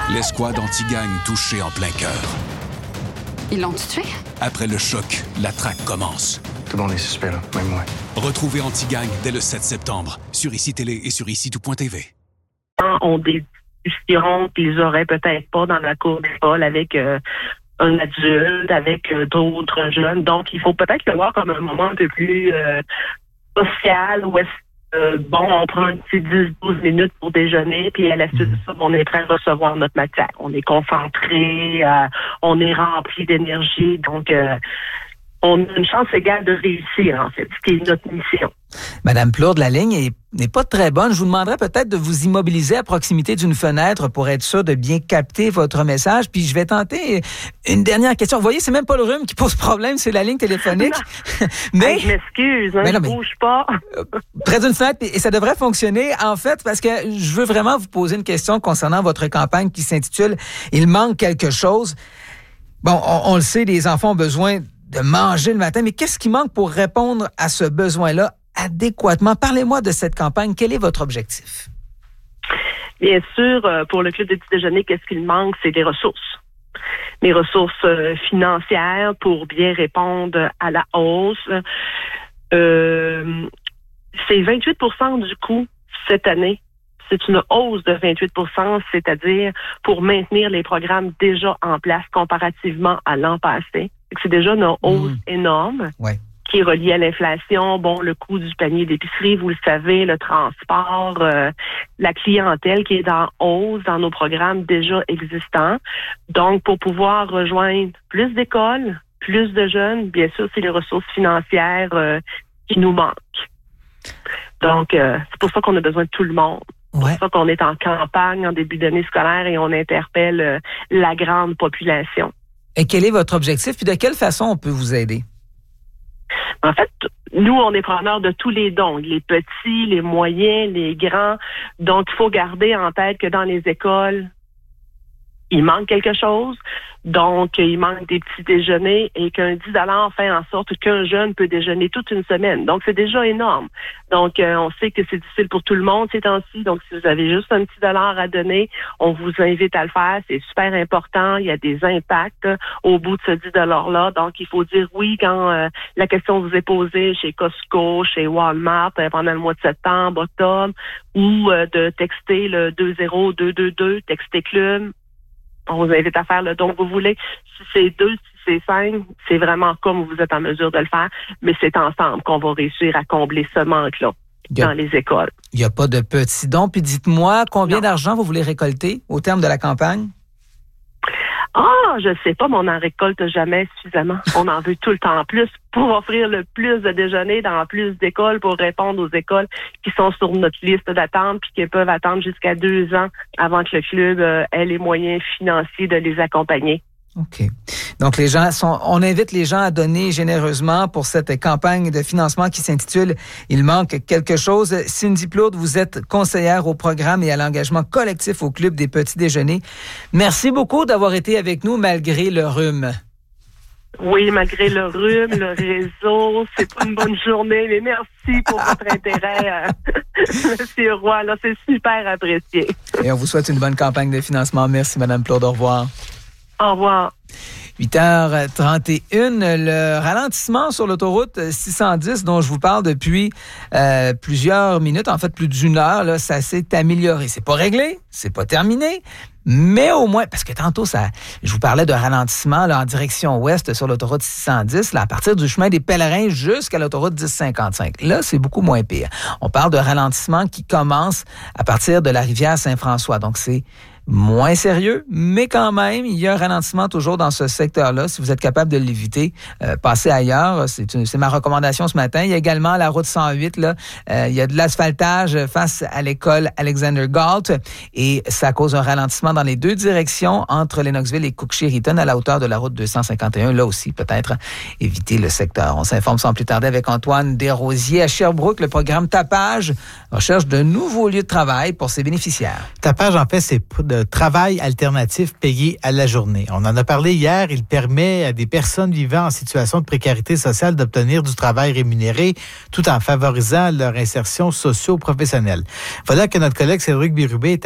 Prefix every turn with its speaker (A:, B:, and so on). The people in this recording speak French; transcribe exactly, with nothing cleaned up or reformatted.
A: L'escouade anti-gang touchée en plein cœur.
B: Ils l'ont tué?
A: Après le choc, la traque commence.
C: Tout le monde est suspect, là, même moi.
A: Retrouvez Anti-Gang dès le sept septembre sur I C I Télé et sur ici tout point t v.
D: On des discussions qu'ils auraient peut-être pas dans la cour d'école avec euh, un adulte, avec euh, d'autres jeunes. Donc, il faut peut-être le voir comme un moment un peu plus euh, social, où est-ce Euh, bon, on prend un petit dix douze minutes pour déjeuner, puis à la suite de ça, on est prêt à recevoir notre matière. On est concentré, euh, on est rempli d'énergie, donc euh, on a une chance égale de réussir, en fait, ce qui est notre mission.
E: Madame Plourde, la ligne est, n'est pas très bonne. Je vous demanderais peut-être de vous immobiliser à proximité d'une fenêtre pour être sûr de bien capter votre message. Puis je vais tenter une dernière question. Vous voyez, c'est même pas le rhume qui pose problème, c'est la ligne téléphonique.
D: mais hey, je m'excuse, hein, mais non, mais, je bouge pas.
E: Près d'une fenêtre, et ça devrait fonctionner, en fait, parce que je veux vraiment vous poser une question concernant votre campagne qui s'intitule « Il manque quelque chose ». Bon, on, on le sait, les enfants ont besoin de manger le matin, mais qu'est-ce qui manque pour répondre à ce besoin-là adéquatement? Parlez-moi de cette campagne. Quel est votre objectif?
D: Bien sûr, pour le Club des petits déjeuners, qu'est-ce qu'il manque? C'est des ressources. Les ressources financières pour bien répondre à la hausse. Euh, c'est vingt-huit pour cent du coût cette année. C'est une hausse de vingt-huit pour cent, c'est-à-dire pour maintenir les programmes déjà en place comparativement à l'an passé. C'est déjà une hausse mmh. énorme.
E: Ouais.
D: Qui est relié à l'inflation, bon, le coût du panier d'épicerie, vous le savez, le transport, euh, la clientèle qui est en hausse dans nos programmes déjà existants. Donc, pour pouvoir rejoindre plus d'écoles, plus de jeunes, bien sûr, c'est les ressources financières euh, qui nous manquent. Donc, euh, c'est pour ça qu'on a besoin de tout le monde.
E: Ouais.
D: C'est pour ça qu'on est en campagne en début d'année scolaire et on interpelle euh, la grande population.
E: Et quel est votre objectif? Puis de quelle façon on peut vous aider?
D: En fait, nous, on est preneurs de tous les dons, les petits, les moyens, les grands. Donc, il faut garder en tête que dans les écoles, il manque quelque chose. Donc, il manque des petits déjeuners et qu'un dix dollars fait en sorte qu'un jeune peut déjeuner toute une semaine. Donc, c'est déjà énorme. Donc, euh, on sait que c'est difficile pour tout le monde ces temps-ci. Donc, si vous avez juste un petit dollar à donner, on vous invite à le faire. C'est super important. Il y a des impacts au bout de ce dix dollars-là. Donc, il faut dire oui quand euh, la question vous est posée chez Costco, chez Walmart euh, pendant le mois de septembre, octobre, ou euh, de texter le deux zéro deux deux deux, texter Club. On vous invite à faire le don que vous voulez. Si c'est deux, si c'est cinq, c'est vraiment comme vous êtes en mesure de le faire. Mais c'est ensemble qu'on va réussir à combler ce manque-là a, dans les écoles.
E: Il n'y a pas de petits dons. Puis dites-moi, combien non. d'argent vous voulez récolter au terme de la campagne?
D: Ah, je sais pas, mais on n'en récolte jamais suffisamment. On en veut tout le temps plus pour offrir le plus de déjeuners dans plus d'écoles pour répondre aux écoles qui sont sur notre liste d'attente puis qui peuvent attendre jusqu'à deux ans avant que le club euh, ait les moyens financiers de les accompagner.
E: OK. Donc, les gens sont, on invite les gens à donner généreusement pour cette campagne de financement qui s'intitule « Il manque quelque chose ». Cindy Plourde, vous êtes conseillère au programme et à l'engagement collectif au Club des petits déjeuners. Merci beaucoup d'avoir été avec nous malgré le rhume.
D: Oui, malgré le rhume, le réseau, c'est pas une bonne journée, mais merci pour votre intérêt, Monsieur Roy. Là, c'est super apprécié.
E: Et on vous souhaite une bonne campagne de financement. Merci, Madame Plourde. Au revoir.
D: Au revoir.
E: huit heures trente et une, le ralentissement sur l'autoroute six cent dix dont je vous parle depuis euh, plusieurs minutes, en fait plus d'une heure, là, ça s'est amélioré. C'est pas réglé, c'est pas terminé, mais au moins, parce que tantôt, ça, je vous parlais de ralentissement là, en direction ouest sur l'autoroute six cent dix, là, à partir du chemin des Pèlerins jusqu'à l'autoroute dix cinquante-cinq. Là, c'est beaucoup moins pire. On parle de ralentissement qui commence à partir de la rivière Saint-François, donc c'est moins sérieux, mais quand même, il y a un ralentissement toujours dans ce secteur-là. Si vous êtes capable de l'éviter, euh, passez ailleurs. C'est, une, c'est ma recommandation ce matin. Il y a également la route cent huit. Là, euh, il y a de l'asphaltage face à l'école Alexander Galt et ça cause un ralentissement dans les deux directions entre Lennoxville et Cook-Sheridan à la hauteur de la route deux cent cinquante et un. Là aussi, peut-être éviter le secteur. On s'informe sans plus tarder avec Antoine Desrosiers à Sherbrooke. Le programme Tapage recherche de nouveaux lieux de travail pour ses bénéficiaires.
F: Tapage, en fait, c'est de travail alternatif payé à la journée. On en a parlé hier. Il permet à des personnes vivant en situation de précarité sociale d'obtenir du travail rémunéré tout en favorisant leur insertion socio-professionnelle. Voilà que notre collègue Cédric Bérubé est